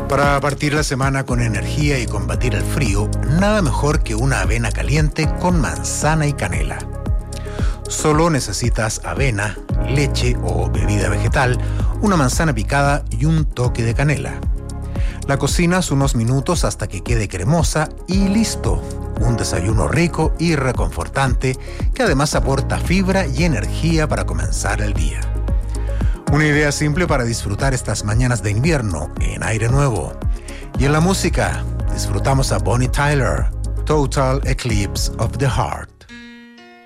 Para partir la semana con energía y combatir el frío, nada mejor que una avena caliente con manzana y canela. Solo necesitas avena, leche o bebida vegetal, una manzana picada y un toque de canela. La cocinas unos minutos hasta que quede cremosa y listo. Un desayuno rico y reconfortante que además aporta fibra y energía para comenzar el día. Una idea simple para disfrutar estas mañanas de invierno en aire nuevo. Y en la música, disfrutamos a Bonnie Tyler, Total Eclipse of the Heart.